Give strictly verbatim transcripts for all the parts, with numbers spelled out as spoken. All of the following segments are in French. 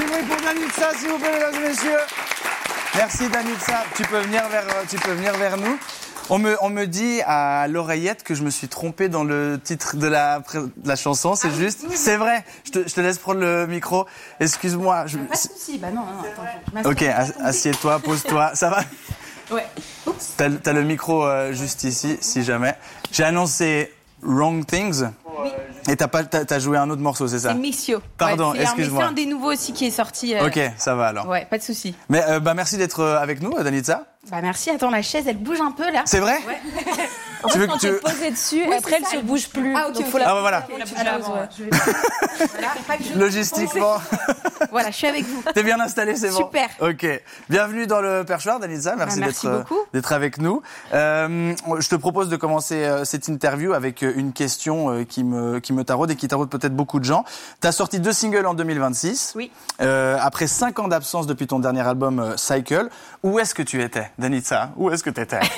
bruit pour Danitza, s'il vous plaît, mesdames et messieurs. Merci Danitza. Tu peux venir vers, tu peux venir vers nous. On me, on me dit à l'oreillette que je me suis trompé dans le titre de la, de la chanson, c'est ah, juste. Oui, oui. C'est vrai. Je te, je te laisse prendre le micro. Excuse-moi. Je... Pas de souci. Bah non, non, attends. Ok, assieds-toi, pose-toi. Ça va? Ouais. Oups. T'as, t'as le micro euh, juste ici, si jamais. J'ai annoncé Wrong Things. Oui. Et t'as, pas, t'as, t'as joué un autre morceau, c'est ça? C'est Missio. Pardon, ouais, c'est excuse-moi. Un, c'est un des nouveaux aussi qui est sorti. Euh... Ok, ça va alors. Ouais, pas de souci. Mais euh, bah, merci d'être avec nous, Danitza. Bah merci. Attends, la chaise, elle bouge un peu là. C'est vrai? Ouais. En fait, quand tu es posée dessus, oui, après elle ne se bouge plus. Ah, ok, donc ok. faut la... Ah, bah, voilà. Alors, ouais. je vais... voilà, pas que je... Logistiquement. Voilà, je suis avec vous. T'es bien installé, c'est bon? Super. Ok. Bienvenue dans le Perchoir, Danitza. Merci, bah, merci d'être, beaucoup. d'être avec nous. Euh, je te propose de commencer euh, cette interview avec une question euh, qui me, qui me taraude et qui taraude peut-être beaucoup de gens. T'as sorti deux singles en deux mille vingt-six. Oui. Euh, après cinq ans d'absence depuis ton dernier album euh, Cycle. Où est-ce que tu étais, Danitza? Où est-ce que tu étais?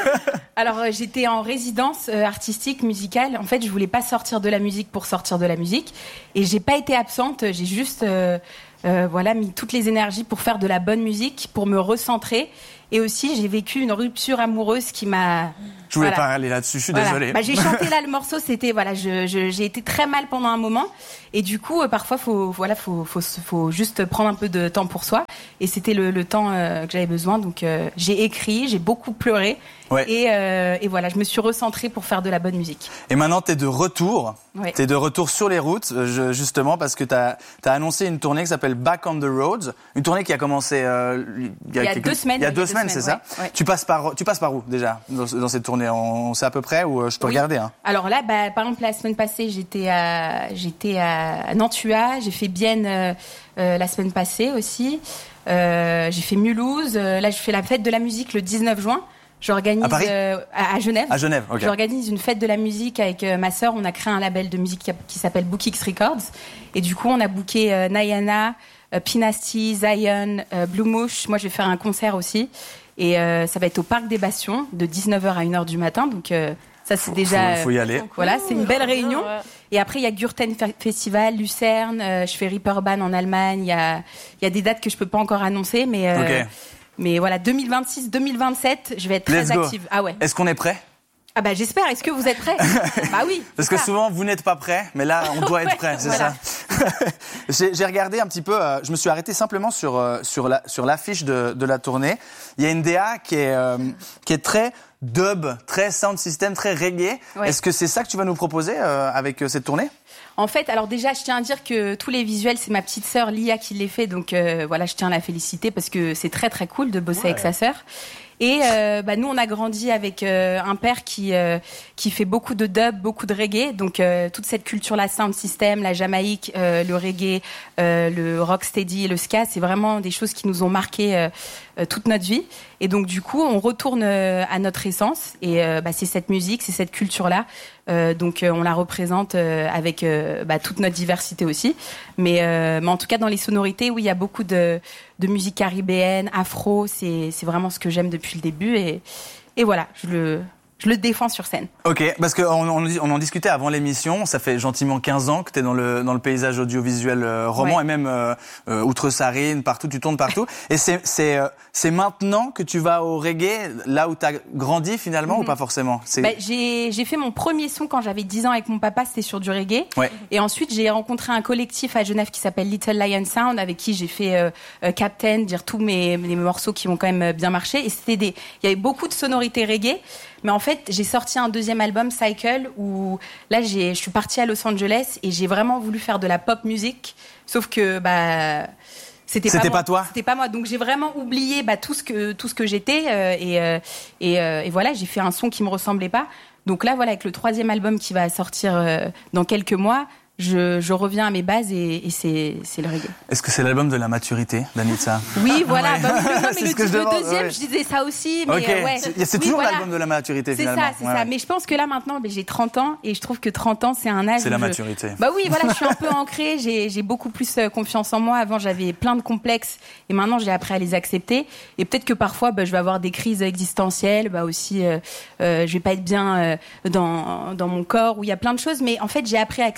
Alors, euh, j'étais en résidence euh, artistique, musicale. En fait, je voulais pas sortir de la musique pour sortir de la musique. Et j'ai pas été absente. J'ai juste euh, euh, voilà, mis toutes les énergies pour faire de la bonne musique, pour me recentrer. Et aussi, j'ai vécu une rupture amoureuse qui m'a... Je voulais voilà. pas aller là-dessus, je suis voilà. désolée. Bah, j'ai chanté là le morceau, c'était voilà, je, je, j'ai été très mal pendant un moment, et du coup, euh, parfois, faut voilà, faut, faut, faut juste prendre un peu de temps pour soi, et c'était le, le temps euh, que j'avais besoin. Donc, euh, j'ai écrit, j'ai beaucoup pleuré, ouais. et, euh, et voilà, je me suis recentrée pour faire de la bonne musique. Et maintenant, t'es de retour. Ouais. T'es de retour sur les routes, je, justement, parce que t'as as annoncé une tournée qui s'appelle Back on the Roads, une tournée qui a commencé euh, il y a, il y a quelques... deux semaines. Il y a deux, deux semaines, semaines, c'est ouais, ça ouais. Tu passes par, tu passes par où déjà dans, dans cette tournée? On, on sait à peu près ou je peux oui. regarder hein. Alors là, bah, par exemple, la semaine passée, j'étais à, j'étais à Nantua, j'ai fait Bienne euh, euh, la semaine passée aussi, euh, j'ai fait Mulhouse, euh, là je fais la fête de la musique le dix-neuf juin. J'organise à, Paris euh, à, à Genève. À Genève, ok. J'organise une fête de la musique avec euh, ma sœur. On a créé un label de musique qui, qui s'appelle Bookix Records. Et du coup, on a booké euh, Nayana, euh, Pinasty, Zion, euh, Blue Mouche. Moi, je vais faire un concert aussi. Et euh, ça va être au Parc des Bastions de dix-neuf heures à une heure du matin. Donc euh, ça, c'est faut, déjà... Faut, faut y aller. Euh, voilà, c'est une belle réunion. Et après, il y a Gurten Festival, Lucerne. Euh, je fais Reeperbahn en Allemagne. Il y a, il y a des dates que je peux pas encore annoncer, mais... Euh, okay. Mais voilà, deux mille vingt-six, deux mille vingt-sept, je vais être Let's très go. active. Ah ouais. Est-ce qu'on est prêt? Ah bah j'espère. Est-ce que vous êtes prêts? Bah oui. Parce que ça. Souvent vous n'êtes pas prêts, mais là on doit être prêts, c'est voilà. ça. j'ai, j'ai regardé un petit peu. Euh, je me suis arrêté simplement sur euh, sur la sur l'affiche de de la tournée. Il y a une D A qui est euh, qui est très dub, très sound system, très reggae. Ouais. Est-ce que c'est ça que tu vas nous proposer euh, avec euh, cette tournée? En fait, alors déjà, je tiens à dire que tous les visuels, c'est ma petite sœur Lia qui les fait. Donc euh, voilà, je tiens à la féliciter parce que c'est très très cool de bosser ouais. avec sa sœur. Et euh, bah, nous, on a grandi avec euh, un père qui euh, qui fait beaucoup de dub, beaucoup de reggae. Donc euh, toute cette culture-là, sound system, la Jamaïque, euh, le reggae, euh, le rocksteady, le ska, c'est vraiment des choses qui nous ont marqué euh, euh, toute notre vie. Et donc du coup, on retourne euh, à notre essence. Et euh, bah, c'est cette musique, c'est cette culture-là. Euh, donc euh, on la représente euh, avec euh, bah, toute notre diversité aussi. Mais, euh, mais en tout cas, dans les sonorités, oui, il y a beaucoup de de musique caribéenne, afro. C'est c'est vraiment ce que j'aime depuis le début et, et voilà, je le, je le défends sur scène. Ok, parce qu'on on, on en discutait avant l'émission, ça fait gentiment quinze ans que tu es dans le, dans le paysage audiovisuel euh, roman ouais. et même euh, euh, Outre-Sarine, partout, tu tournes partout. Et c'est, c'est, euh, c'est maintenant que tu vas au reggae, là où tu as grandi finalement mm-hmm. ou pas forcément? C'est... Bah, j'ai, j'ai fait mon premier son quand j'avais dix ans avec mon papa, c'était sur du reggae. Ouais. Et ensuite, j'ai rencontré un collectif à Genève qui s'appelle Little Lion Sound, avec qui j'ai fait euh, euh, Captain, dire tous mes, mes morceaux qui vont quand même bien marcher. Et c'était des, il y avait beaucoup de sonorités reggae. Mais en fait, j'ai sorti un deuxième album, Cycle, où là, j'ai, je suis partie à Los Angeles et j'ai vraiment voulu faire de la pop music. Sauf que, bah, c'était, c'était pas, pas toi. C'était pas moi. Donc j'ai vraiment oublié bah, tout ce que tout ce que j'étais euh, et euh, et, euh, et voilà, j'ai fait un son qui me ressemblait pas. Donc là, voilà, avec le troisième album qui va sortir euh, dans quelques mois. Je, je reviens à mes bases et, et c'est, c'est le reggae. Est-ce que c'est l'album de la maturité, Danitza? Oui, voilà. Ouais. Bah, oui, non, mais le, que je le demande, deuxième, ouais. je disais ça aussi. Mais okay. euh, ouais. C'est, c'est oui, toujours voilà. l'album de la maturité, c'est finalement. C'est ça, c'est ouais. ça. Mais je pense que là, maintenant, j'ai trente ans et je trouve que trente ans, c'est un âge. C'est la je... maturité. Bah oui, voilà, je suis un peu ancrée. J'ai, j'ai beaucoup plus confiance en moi. Avant, j'avais plein de complexes et maintenant, j'ai appris à les accepter. Et peut-être que parfois, bah, je vais avoir des crises existentielles. Bah aussi, euh, euh, je vais pas être bien euh, dans, dans mon corps où il y a plein de choses. Mais en fait, j'ai appris à accepter ça et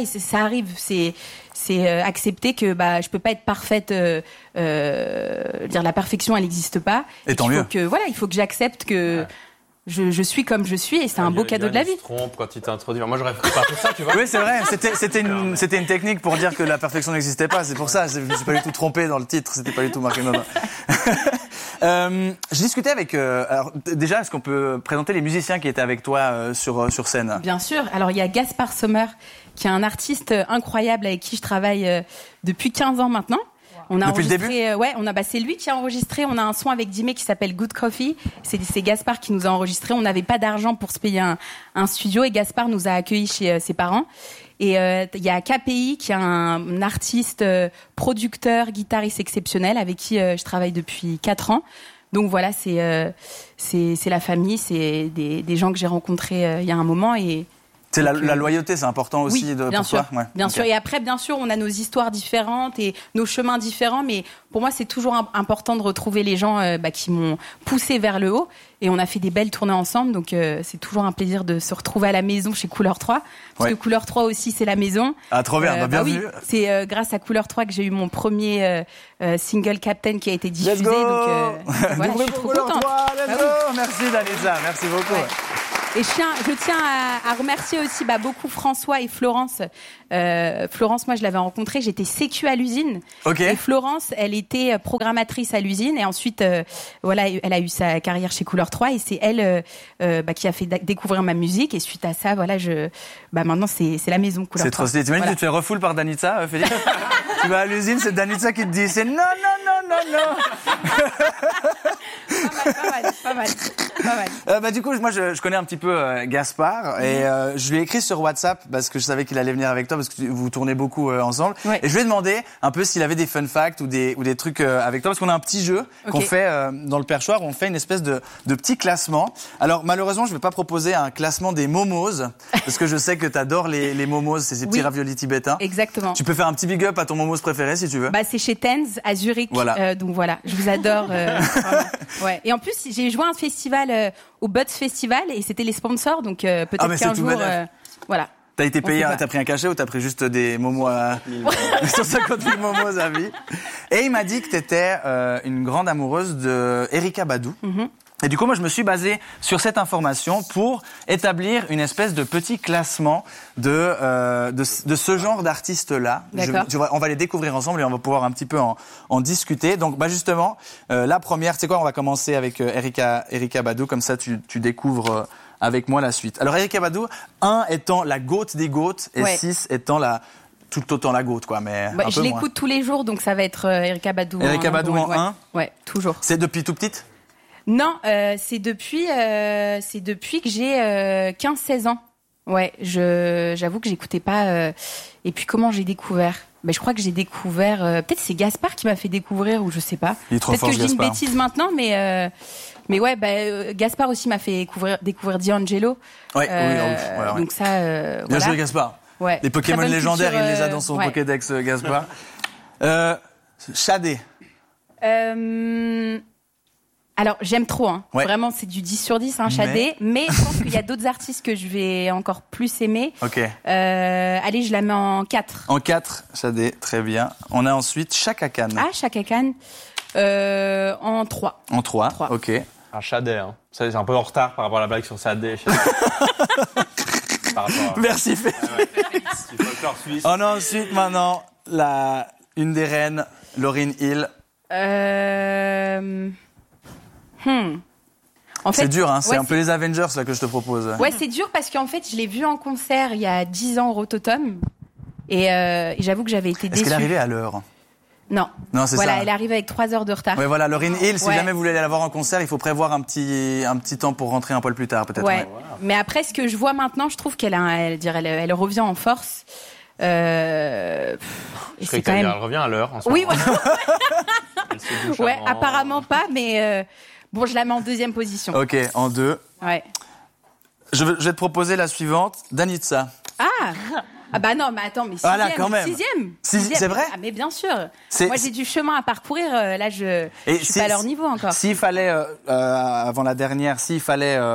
et ça arrive. C'est c'est euh, accepter que bah je peux pas être parfaite. Euh, euh, dire la perfection, elle n'existe pas. Et, et tant mieux. Que voilà, il faut que j'accepte que. Ouais. Je, je suis comme je suis et c'est ah, un beau cadeau de la vie. Il se trompe quand il t'introduit. Moi, j'aurais pas fait ça, tu vois. Oui, c'est vrai. C'était, c'était une, c'était une technique pour dire que la perfection n'existait pas. C'est pour ça. Je me suis pas du tout trompé dans le titre. C'était pas du tout marqué non. euh, je discutais avec. Euh, alors déjà, est-ce qu'on peut présenter les musiciens qui étaient avec toi euh, sur sur scène ? Bien sûr. Alors il y a Gaspard Sommer, qui est un artiste incroyable avec qui je travaille euh, depuis quinze ans maintenant. On a Depuis enregistré, le début euh, ouais, on a, bah, c'est lui qui a enregistré. On a un son avec Dimé qui s'appelle Good Coffee. C'est, c'est Gaspard qui nous a enregistré. On n'avait pas d'argent pour se payer un, un studio et Gaspard nous a accueillis chez euh, ses parents. Et il euh, y a K P I qui est un, un artiste, euh, producteur, guitariste exceptionnel avec qui euh, je travaille depuis quatre ans. Donc voilà, c'est euh, c'est, c'est la famille, c'est des, des gens que j'ai rencontrés euh, il y a un moment et C'est la, la loyauté, c'est important aussi oui, de, bien pour sûr, toi. Ouais. Bien okay. sûr. Et après, bien sûr, on a nos histoires différentes et nos chemins différents. Mais pour moi, c'est toujours un, important de retrouver les gens euh, bah, qui m'ont poussé vers le haut. Et on a fait des belles tournées ensemble. Donc, euh, c'est toujours un plaisir de se retrouver à la maison chez Couleur trois. Parce ouais. que Couleur trois aussi, c'est la maison. Ah, trop bien. Euh, bah, bien bah, vu. Oui, c'est euh, grâce à Couleur trois que j'ai eu mon premier euh, euh, single Captain qui a été diffusé. Let's go. Donc, euh, voilà, je suis trop Couleur contente. trois, let's bah, go. Oui. Merci, Danitza. Merci beaucoup. Ouais. Et je tiens, je tiens à, à remercier aussi bah, beaucoup François et Florence. Euh, Florence, moi, je l'avais rencontrée, j'étais sécu à l'usine. Okay. Et Florence, elle était programmatrice à l'usine. Et ensuite, euh, voilà, elle a eu sa carrière chez Couleur trois. Et c'est elle euh, euh, bah, qui a fait découvrir ma musique. Et suite à ça, voilà, je, bah, maintenant, c'est, c'est la maison Couleur c'est trois. C'est trop stylé. T'imagines, voilà. Tu te fais refoule par Danitza, euh, Félix. Tu vas à l'usine, c'est Danitza qui te dit, c'est non, non, non, non, non. Pas mal, pas mal, pas mal. Pas mal. Euh, bah, du coup, moi, je, je connais un petit peu euh, Gaspard et euh, je lui ai écrit sur WhatsApp parce que je savais qu'il allait venir avec toi parce que tu, vous tournez beaucoup euh, ensemble. Ouais. Et je lui ai demandé un peu s'il avait des fun facts ou des ou des trucs euh, avec toi parce qu'on a un petit jeu okay. qu'on fait euh, dans le perchoir. Où on fait une espèce de de petit classement. Alors malheureusement, je vais pas proposer un classement des momos parce que je sais que t'adores les les momos, c'est ces petits oui. raviolis tibétains. Exactement. Tu peux faire un petit big up à ton momos préféré si tu veux. Bah c'est chez Tenz à Zurich. Voilà. Euh, donc voilà, je vous adore. Euh, ouais. Et en plus, j'ai joué à un festival euh, au Butts Festival et c'était les sponsors, donc euh, peut-être ah, qu'un jour, euh, voilà. T'as été payé, t'as pris un cachet ou t'as pris juste des momos à cent cinquante mille momos à vie. Et il m'a dit que t'étais euh, une grande amoureuse de Erykah Badu. Mm-hmm. Et du coup, moi, je me suis basé sur cette information pour établir une espèce de petit classement de euh, de, de ce genre d'artistes-là. Je, je, on va les découvrir ensemble et on va pouvoir un petit peu en, en discuter. Donc, bah justement, euh, la première, c'est quoi ? On va commencer avec euh, Erykah, Erykah Badu, comme ça, tu, tu découvres euh, avec moi la suite. Alors, Erykah Badu, un étant la goat des goats et ouais. six étant la tout autant la goat, quoi, mais bah, un je peu l'écoute moins. tous les jours, donc ça va être euh, Erykah Badu. Erykah Badu en ouais. un. Ouais, toujours. C'est depuis tout petite ? Non, euh, c'est depuis, euh, c'est depuis que j'ai euh, quinze seize ans. Ouais, je, j'avoue que j'écoutais pas. Euh... Et puis comment j'ai découvert ? Ben, je crois que j'ai découvert. Euh... Peut-être c'est Gaspard qui m'a fait découvrir ou je sais pas. Il est trop Peut-être fort, que je dis Gaspard. une bêtise maintenant, mais euh... mais ouais, ben bah, Gaspard aussi m'a fait découvrir découvrir D'Angelo. Ouais, euh... oui, oui, ouais, ouais. Donc ça. Euh, Bien voilà. joué, Gaspard. Ouais. Les Pokémon légendaires, culture, il les a euh... dans son ouais. Pokédex, Gaspard. euh, Shadé. Euh... Alors, j'aime trop, hein. Ouais. Vraiment, c'est du dix sur dix, hein, Shadé. Mais... mais je pense qu'il y a d'autres artistes que je vais encore plus aimer. Ok. Euh, allez, je la mets en quatre. En quatre, Shadé, très bien. On a ensuite Chaka Khan. Ah, Chaka Khan. Euh, en trois. En trois, ok. Un Shadé, hein. C'est un peu en retard par rapport à la blague sur Shadé. par rapport à... Merci, Félix. Ouais, ouais. On a ensuite, maintenant, la... une des reines, Lauryn Hill. Euh... Hmm. En fait, c'est dur, hein. C'est ouais, un peu les Avengers là que je te propose. Ouais, c'est dur parce qu'en fait, je l'ai vue en concert il y a dix ans au Rototom et, euh, et j'avoue que j'avais été déçue. Est-ce qu'elle est arrivée à l'heure ? Non. Non, c'est voilà, ça. elle arrive avec trois heures de retard. Ouais, voilà, Lauryn Hill. Si ouais. jamais vous voulez aller la voir en concert, il faut prévoir un petit un petit temps pour rentrer un poil plus tard, peut-être. Ouais. ouais. Mais après, ce que je vois maintenant, je trouve qu'elle a, elle, elle, elle revient en force. Euh... Je crois qu'elle même... revient à l'heure. En ce oui, moment. ouais. ouais, apparemment pas, mais. Euh... Bon, je la mets en deuxième position. Ok, en deux. Ouais. Je vais, je vais te proposer la suivante, Danitza. Ah Ah bah non, mais attends, mais sixième, voilà, quand même. sixième, Six, sixième. C'est vrai ? Ah mais bien sûr. C'est, Moi j'ai du chemin à parcourir. Euh, là, je, Et je suis si, pas à leur niveau encore. S'il fallait, euh, euh, avant la dernière, s'il fallait euh,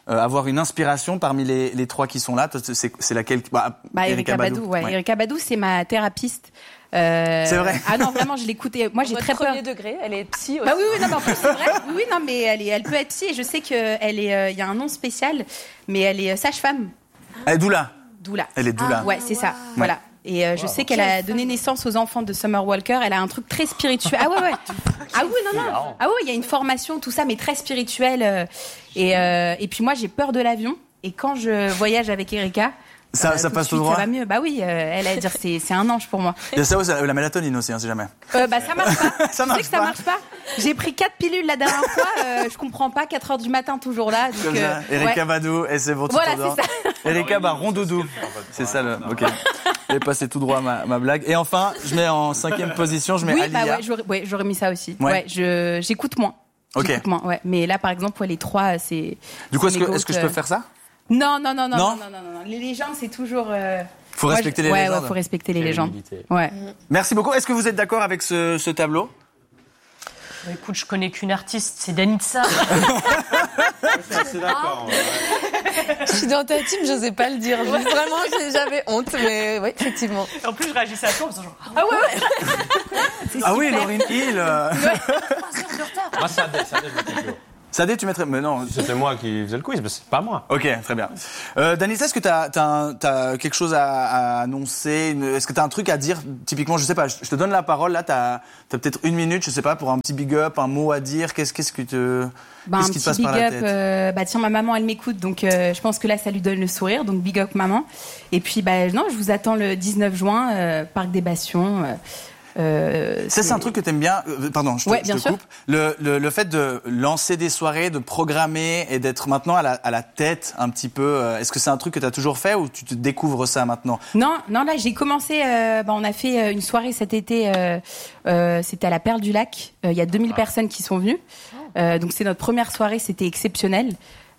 euh, avoir une inspiration parmi les, les trois qui sont là. C'est, c'est laquelle bah, bah, Erykah Badu. Ouais. Ouais. Erykah Badu, c'est ma thérapeute. Euh... C'est vrai. Ah non, vraiment, je l'écoutais. Moi, j'ai très peur. Premier degré, elle est psy aussi. Bah oui, oui, non, mais en plus, c'est vrai. Oui, non, mais elle, est, elle peut être psy. Et je sais qu'il euh, y a un nom spécial, mais elle est sage-femme. Elle est doula. Doula. Elle est doula. Ah, ouais, c'est wow. ça. Ouais. Voilà. Et euh, je wow. sais qu'elle a donné naissance aux enfants de Summer Walker. Elle a un truc très spirituel. Ah ouais, ouais. Ah oui, non, non. Ah ouais, il y a une formation, tout ça, mais très spirituelle. Euh, et, euh, et puis moi, j'ai peur de l'avion. Et quand je voyage avec Erykah, ça, euh, ça passe tout droit. Ça va mieux. Bah oui, euh, elle a dire c'est c'est un ange pour moi. Il y a ça aussi, la mélatonine aussi, hein, si jamais. Euh, bah ça marche pas. ça marche tu sais que pas. ça marche pas. J'ai pris quatre pilules la dernière fois. Euh, je comprends pas. quatre heures du matin toujours là. Donc, Comme ça. Euh, Erykah ouais. Badu et c'est bon. Voilà, c'est ça. Erykah bah rondoudou. C'est ça le. Ok. J'ai passé tout droit ma, ma blague. Et enfin, je mets en cinquième position, je mets oui, Aaliyah. Bah ouais, j'aurais, ouais, j'aurais mis ça aussi. Ouais. ouais je j'écoute moins. Ok. J'écoute moins, ouais. Mais là, par exemple, ouais, les trois, c'est. Du coup, c'est est-ce que est-ce que je peux faire ça? Non, non, non, non, non, non, non, non, non. Les légendes, c'est toujours. Euh... Faut respecter Moi, je... les ouais, légendes. Ouais, ouais, faut respecter les légendes. Ouais. Merci beaucoup. Est-ce que vous êtes d'accord avec ce, ce tableau? Bah, écoute, je connais qu'une artiste, c'est Danitza. C'est d'accord. Je suis dans ta team, je sais pas le dire. Vraiment, j'avais honte, mais oui, effectivement. En plus, je réagissais à toi en faisant genre. Ah ouais, ouais. Ah oui, Lauryn Hill. Euh... Ouais. trois heures de retard. Moi, ça Sadé, Sadé, je me plus. Sadé, tu mettrais. Mais non. C'était moi qui faisais le quiz, mais c'est pas moi. Ok, très bien. Euh, Danitza, est-ce que tu as quelque chose à, à annoncer? Est-ce que tu as un truc à dire? Typiquement, je sais pas, je te donne la parole, là, tu as peut-être une minute, je sais pas, pour un petit big up, un mot à dire. Qu'est-ce, qu'est-ce que te, bah, qu'est-ce qui te passe par la tête? euh, bah tiens, ma maman, elle m'écoute, donc euh, je pense que là, ça lui donne le sourire, donc big up maman. Et puis, bah non, je vous attends le dix-neuf juin, euh, Parc des Bastions. Euh, Euh, ça, c'est... c'est un truc que t'aimes bien. Euh, pardon, je te, ouais, je te coupe. Le, le, le fait de lancer des soirées, de programmer et d'être maintenant à la, à la tête un petit peu. Euh, est-ce que c'est un truc que t'as toujours fait ou tu te découvres ça maintenant? Non, non. Là, j'ai commencé. Euh, bah, on a fait une soirée cet été. Euh, euh, c'était à la Perle du Lac. Il euh, y a deux mille ah. personnes qui sont venues. Euh, donc c'est notre première soirée. C'était exceptionnel.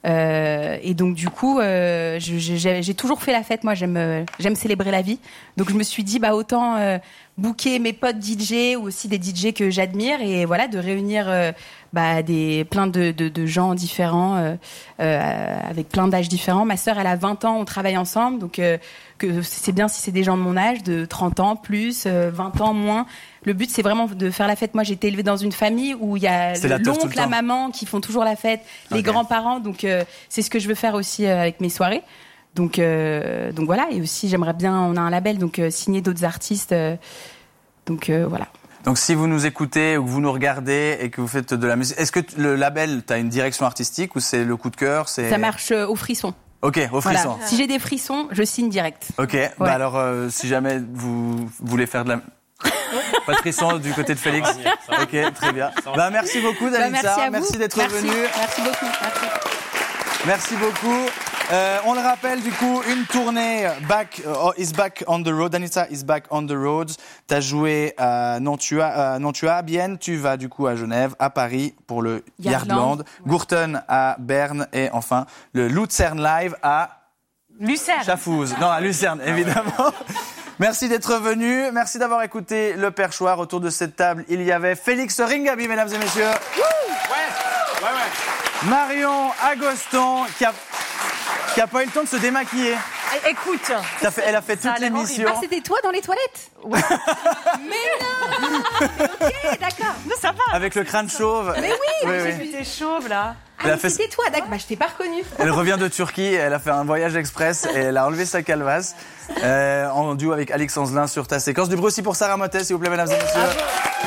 Euh, et donc du coup, euh, je, j'ai, j'ai toujours fait la fête. Moi, j'aime, euh, j'aime célébrer la vie. Donc je me suis dit, bah autant euh, booker mes potes D J ou aussi des D J que j'admire et voilà, de réunir euh, bah des plein de, de, de gens différents euh, euh, avec plein d'âges différents. Ma sœur, elle a vingt ans, on travaille ensemble, donc euh, que c'est bien si c'est des gens de mon âge, de trente ans plus, euh, vingt ans moins. Le but, c'est vraiment de faire la fête. Moi, j'ai été élevée dans une famille où il y a le, l'oncle, la maman qui font toujours la fête, les okay. grands-parents. Donc, euh, c'est ce que je veux faire aussi euh, avec mes soirées. Donc, euh, donc voilà. Et aussi, j'aimerais bien. On a un label, donc euh, signer d'autres artistes. Euh, donc euh, voilà. Donc, si vous nous écoutez ou que vous nous regardez et que vous faites de la musique, est-ce que le label, t'as une direction artistique ou c'est le coup de cœur? C'est... Ça marche euh, au frisson. Ok, au frisson. Voilà. Si j'ai des frissons, je signe direct. Ok. Ouais. Bah alors, euh, si jamais vous voulez faire de la pas de frisson du côté de Félix. Ok, très bien. Bah, merci beaucoup, Danitza. Bah, merci, merci d'être merci. venu. Merci beaucoup. Merci, merci beaucoup. Euh, on le rappelle, du coup, une tournée back, uh, is back on the road. Danitza is back on the roads. T'as joué à Nantua, à Nantua, à Bienne. Tu vas, du coup, à Genève, à Paris pour le Yardland. Yardland. Ouais. Gourton à Berne et enfin le Luzern Live à Lucerne. Chafouz. Non, à Lucerne, évidemment. Merci d'être venu. Merci d'avoir écouté Le Perchoir. Autour de cette table, il y avait Félix Ringaby, mesdames et messieurs. Ouais, ouais, ouais. Marion Agoston, qui a, qui a pas eu le temps de se démaquiller. Écoute, ça fait, elle a fait toute l'émission. Ah, c'était toi dans les toilettes? Ouais. Mais non. Ok, d'accord. Non, ça va. Avec le crâne chauve. Mais oui, oui, oui. J'ai vu tes chauves là. Ah, mais fait... c'était toi, d'accord. Bah, je t'ai pas reconnue. Elle revient de Turquie, elle a fait un voyage express et elle a enlevé sa calvasse euh, en duo avec Alix Anzelin sur ta séquence. Du bruit aussi pour Sarah Motet, s'il vous plaît, mesdames et messieurs.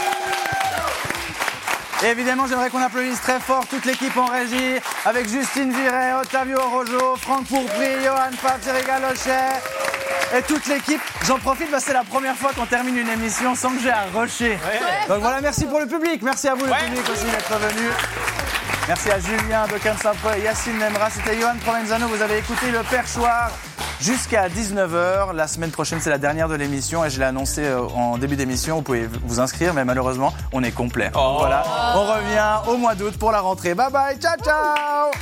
Et évidemment, j'aimerais qu'on applaudisse très fort toute l'équipe en régie, avec Justine Viret, Ottavio Orojo, Franck Pourpry, Johan Pabst, Erika Lochet, et toute l'équipe. J'en profite parce que c'est la première fois qu'on termine une émission sans que j'ai à rusher. Ouais. Donc voilà, merci pour le public, merci à vous le ouais. public aussi d'être venu. Merci à Julien de Cannes-Saint-Preux et Yacine Nemra. C'était Johan Provenzano, vous avez écouté Le Perchoir jusqu'à dix-neuf heures. La semaine prochaine, c'est la dernière de l'émission et je l'ai annoncé en début d'émission. Vous pouvez vous inscrire, mais malheureusement, on est complet. Oh. Voilà, on revient au mois d'août pour la rentrée. Bye bye, ciao ciao.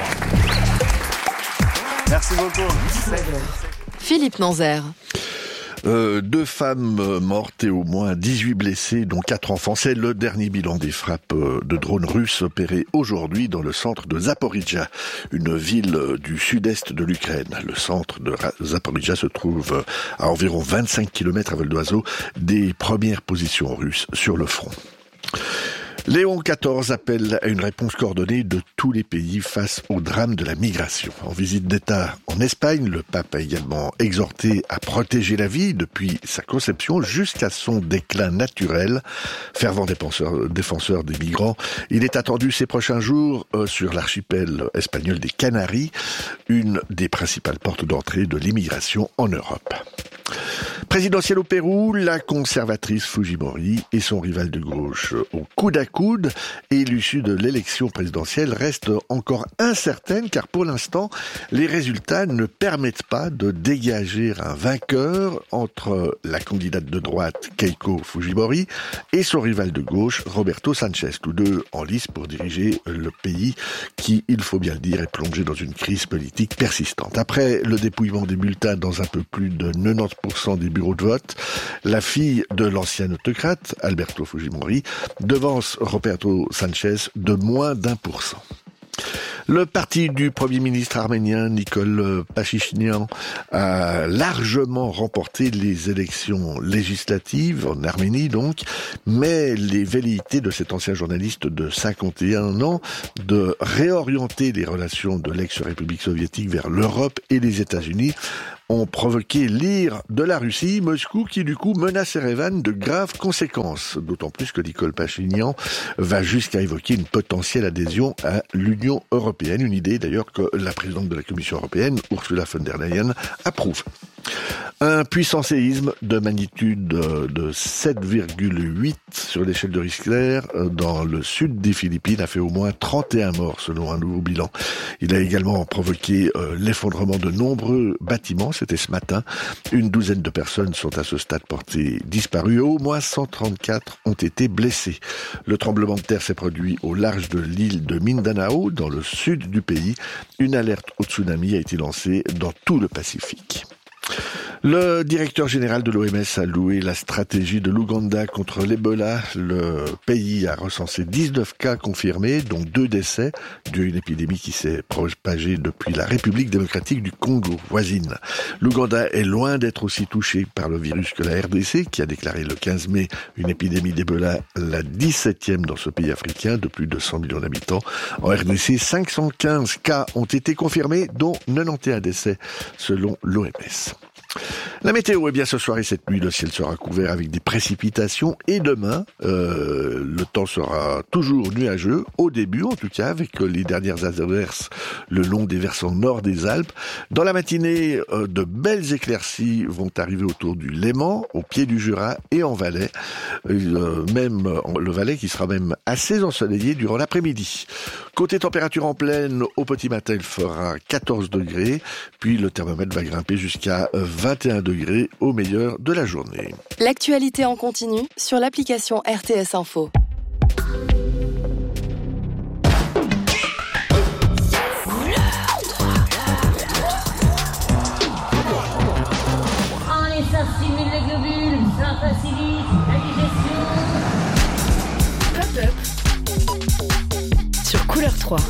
Merci beaucoup. Philippe Nanzer. Euh, deux femmes mortes et au moins dix-huit blessés, dont quatre enfants. C'est le dernier bilan des frappes de drones russes opérées aujourd'hui dans le centre de Zaporijia, une ville du sud-est de l'Ukraine. Le centre de Zaporijia se trouve à environ vingt-cinq kilomètres à vol d'oiseau des premières positions russes sur le front. Léon quatorze appelle à une réponse coordonnée de tous les pays face au drame de la migration. En visite d'État en Espagne, le pape a également exhorté à protéger la vie depuis sa conception jusqu'à son déclin naturel. Fervent défenseur, défenseur des migrants, il est attendu ces prochains jours euh, sur l'archipel espagnol des Canaries, une des principales portes d'entrée de l'immigration en Europe. Présidentielle au Pérou, la conservatrice Fujimori et son rival de gauche au coude à coude, et l'issue de l'élection présidentielle reste encore incertaine car pour l'instant, les résultats ne permettent pas de dégager un vainqueur entre la candidate de droite Keiko Fujimori et son rival de gauche Roberto Sanchez, tous deux en lice pour diriger le pays qui, il faut bien le dire, est plongé dans une crise politique persistante. Après le dépouillement des bulletins dans un peu plus de quatre-vingt-dix pour cent des bureaux de vote, la fille de l'ancien autocrate, Alberto Fujimori, devance Roberto Sanchez de moins d'un pour cent. Le parti du Premier ministre arménien Nikol Pachinian a largement remporté les élections législatives en Arménie donc, mais les velléités de cet ancien journaliste de cinquante et un ans de réorienter les relations de l'ex-République soviétique vers l'Europe et les États-Unis ont provoqué l'ire de la Russie, Moscou qui du coup menace Erevan de graves conséquences. D'autant plus que Nikol Pachinian va jusqu'à évoquer une potentielle adhésion à l'Union européenne, une idée d'ailleurs que la présidente de la Commission européenne, Ursula von der Leyen, approuve. Un puissant séisme de magnitude de sept virgule huit sur l'échelle de Richter dans le sud des Philippines a fait au moins trente et un morts selon un nouveau bilan. Il a également provoqué euh, l'effondrement de nombreux bâtiments, c'était ce matin. Une douzaine de personnes sont à ce stade portées disparues et au moins cent trente-quatre ont été blessées. Le tremblement de terre s'est produit au large de l'île de Mindanao, dans le sud du pays. Une alerte au tsunami a été lancée dans tout le Pacifique. Le directeur général de l'O M S a loué la stratégie de l'Ouganda contre l'Ebola. Le pays a recensé dix-neuf cas confirmés, dont deux décès, dû à une épidémie qui s'est propagée depuis la République démocratique du Congo, voisine. L'Ouganda est loin d'être aussi touché par le virus que la R D C, qui a déclaré le quinze mai une épidémie d'Ebola, la dix-septième dans ce pays africain de plus de cent millions d'habitants. En R D C, cinq cent quinze cas ont été confirmés, dont quatre-vingt-onze décès, selon l'O M S. La météo, eh bien ce soir et cette nuit, le ciel sera couvert avec des précipitations et demain, euh, le temps sera toujours nuageux, au début en tout cas, avec les dernières averses le long des versants nord des Alpes. Dans la matinée, euh, de belles éclaircies vont arriver autour du Léman, au pied du Jura et en Valais. Euh, même le Valais qui sera même assez ensoleillé durant l'après-midi. Côté température en pleine, au petit matin, il fera quatorze degrés, puis le thermomètre va grimper jusqu'à vingt et un degrés au meilleur de la journée. L'actualité en continu sur l'application R T S Info. Allez, ça stimule les globules, ça facilite la digestion. Sur Couleur trois.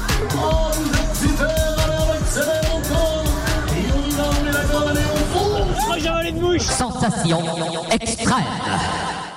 Sensation extrême.